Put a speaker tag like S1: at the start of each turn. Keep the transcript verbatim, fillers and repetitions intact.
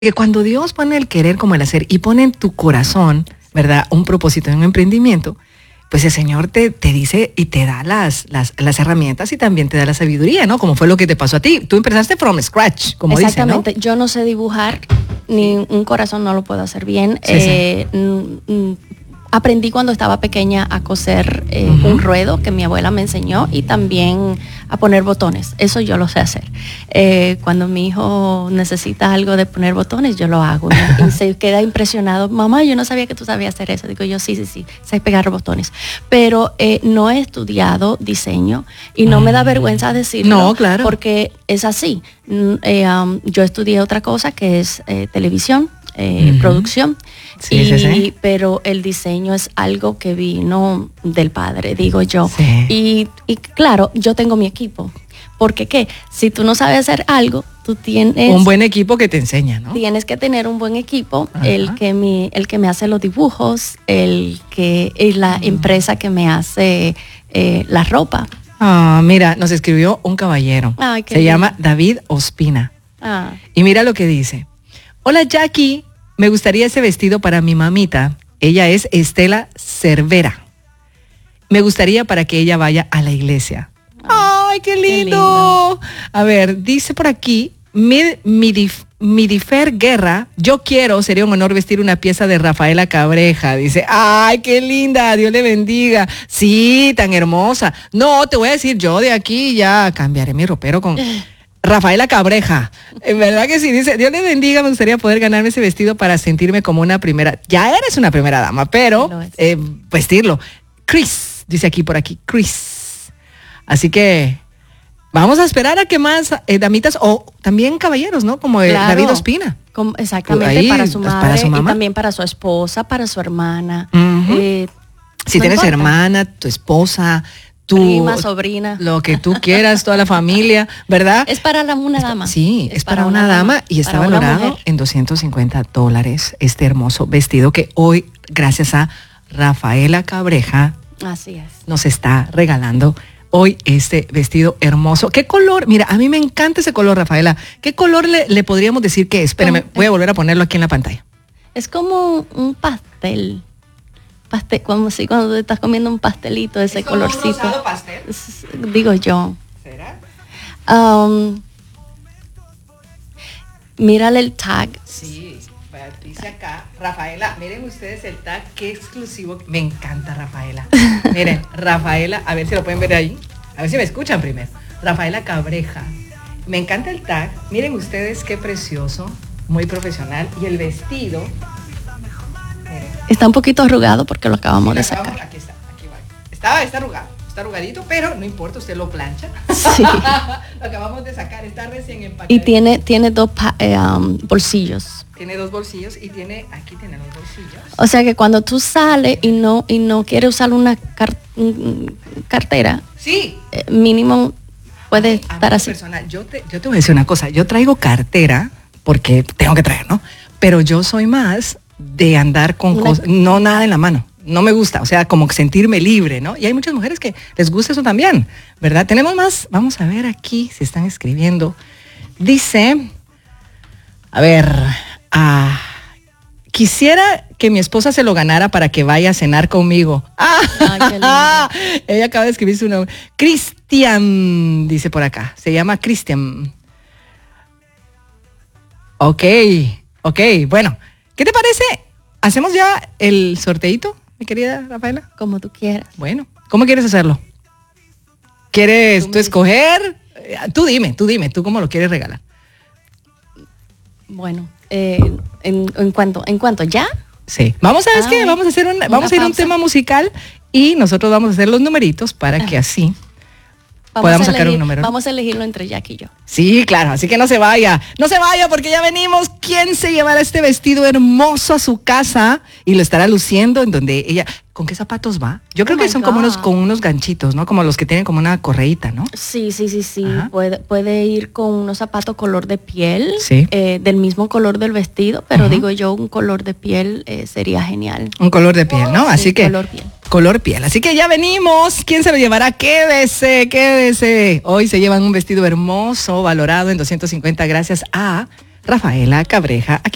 S1: Que cuando Dios pone el querer como el hacer y pone en tu corazón, ¿verdad?, un propósito en un emprendimiento, pues el Señor te, te dice y te da las, las, las herramientas y también te da la sabiduría, ¿no? Como fue lo que te pasó a ti. Tú empezaste from scratch, como dicen, ¿no?
S2: Exactamente. Yo no sé dibujar, ni un corazón no lo puedo hacer bien.
S1: Sí,
S2: eh, sí. mm, mm, Aprendí cuando estaba pequeña a coser eh, uh-huh. un ruedo que mi abuela me enseñó y también a poner botones. Eso yo lo sé hacer. Eh, cuando mi hijo necesita algo de poner botones, yo lo hago. Y, y se queda impresionado. Mamá, yo no sabía que tú sabías hacer eso. Digo yo, sí, sí, sí, sé pegar botones. Pero eh, no he estudiado diseño y no mm. me da vergüenza decirlo.
S1: No, claro.
S2: Porque es así. Eh, um, yo estudié otra cosa que es eh, televisión, eh, uh-huh. producción. Sí, y, sí, sí. Pero el diseño es algo que vino del padre, digo yo.
S1: Sí.
S2: Y, y claro, yo tengo mi equipo. Porque qué, si tú no sabes hacer algo, tú tienes
S1: un buen equipo que te enseña, ¿no?
S2: Tienes que tener un buen equipo, Ajá. el que me, el que me hace los dibujos, el que es la mm. empresa que me hace eh, la ropa.
S1: Ah, mira, nos escribió un caballero.
S2: Ay, qué
S1: Se
S2: bien.
S1: llama David Ospina.
S2: Ah.
S1: Y mira lo que dice. Hola, Jackie. Me gustaría ese vestido para mi mamita. Ella es Estela Cervera. Me gustaría para que ella vaya a la iglesia. ¡Ay, qué lindo! Qué lindo. A ver, dice por aquí, Mid, Midif, Midifer Guerra, yo quiero, sería un honor vestir una pieza de Rafaela Cabreja. Dice, ¡ay, qué linda! Dios le bendiga. Sí, tan hermosa. No, te voy a decir, yo de aquí ya cambiaré mi ropero con Rafaela Cabreja. En verdad que sí, dice, Dios le bendiga, me gustaría poder ganarme ese vestido para sentirme como una primera, ya eres una primera dama, pero eh, vestirlo. Chris, dice aquí por aquí, Chris. Así que vamos a esperar a que más eh, damitas o también caballeros, ¿no? Como el
S2: claro,
S1: David Ospina.
S2: Como, exactamente, ahí, para su madre para su mamá. Y también para su esposa, para su hermana.
S1: Uh-huh.
S2: eh,
S1: si
S2: no
S1: tienes
S2: importa.
S1: hermana, tu esposa, tu
S2: prima, sobrina,
S1: lo que tú quieras, toda la familia, ¿verdad?
S2: Es para la, una dama.
S1: Sí, es, es para, para una, una dama, dama y está valorado en doscientos cincuenta dólares este hermoso vestido que hoy, gracias a Rafaela Cabreja,
S2: así es,
S1: nos está regalando hoy este vestido hermoso. ¿Qué color? Mira, a mí me encanta ese color, Rafaela. ¿Qué color le, le podríamos decir que es? Espérame, voy a volver a ponerlo aquí en la pantalla.
S2: Es como un pastel. Pastel, como si cuando te estás comiendo un pastelito, ese
S1: ¿Es como
S2: colorcito.
S1: un rosado pastel?
S2: Es, digo yo.
S1: ¿Será?
S2: Um, mírale el tag.
S1: Sí, dice acá, Rafaela, miren ustedes el tag, qué exclusivo. Me encanta Rafaela. Miren, Rafaela, a ver si lo pueden ver ahí. A ver si me escuchan primero. Rafaela Cabreja. Me encanta el tag. Miren ustedes qué precioso, muy profesional. Y el vestido.
S2: Está un poquito arrugado porque lo acabamos sí, de sacar.
S1: Acabamos, aquí está, aquí va. Está, está arrugado, está arrugadito, pero no importa, usted lo plancha.
S2: Sí.
S1: Lo acabamos de sacar, está recién empacado.
S2: Y tiene, tiene dos eh, um, bolsillos.
S1: Tiene dos bolsillos y tiene, aquí tiene los bolsillos.
S2: O sea que cuando tú sales y no, y no quieres usar una car cartera,
S1: sí.
S2: eh, mínimo puede
S1: a
S2: estar
S1: mí,
S2: así.
S1: Persona, yo, te, yo te voy a decir una cosa, yo traigo cartera porque tengo que traer, ¿no? Pero yo soy más de andar con
S2: Una...
S1: cosas, no nada en la mano, no me gusta, o sea, como sentirme libre, ¿no? Y hay muchas mujeres que les gusta eso también, ¿verdad? Tenemos más, vamos a ver aquí si están escribiendo. Dice, a ver, ah, quisiera que mi esposa se lo ganara para que vaya a cenar conmigo. Ah, qué ella acaba de escribir su nombre. Cristian, dice por acá, se llama Cristian. Ok, ok, bueno. ¿Qué te parece? ¿Hacemos ya el sorteito, mi querida Rafaela?
S2: Como tú quieras.
S1: Bueno, ¿cómo quieres hacerlo? ¿Quieres tú, tú escoger? Tú dime, tú dime, ¿tú cómo lo quieres regalar?
S2: Bueno, eh, en, en cuanto, en cuanto ya.
S1: Sí, vamos a ver, ah, qué, vamos a hacer un, vamos a ir a un tema musical y nosotros vamos a hacer los numeritos para ah. que así
S2: Vamos
S1: podamos
S2: a
S1: sacar
S2: elegir,
S1: un número.
S2: Vamos a elegirlo entre Jack y yo.
S1: Sí, claro, así que no se vaya, no se vaya porque ya venimos. ¿Quién se llevará este vestido hermoso a su casa y lo estará luciendo en donde ella... ¿Con qué zapatos va? Yo creo oh que son God. como unos con unos ganchitos, ¿no? Como los que tienen como una correíta, ¿no?
S2: Sí, sí, sí, sí. Puede, puede ir con unos zapatos color de piel,
S1: sí.
S2: eh, del mismo color del vestido, pero uh-huh. digo yo, un color de piel eh, sería genial.
S1: Un color de piel, ¿no? Así
S2: sí,
S1: que...
S2: color piel.
S1: Color piel. Así que ya venimos. ¿Quién se lo llevará? Quédese, quédese. Hoy se llevan un vestido hermoso, valorado en doscientos cincuenta gracias a Rafaela Cabreja. Aquí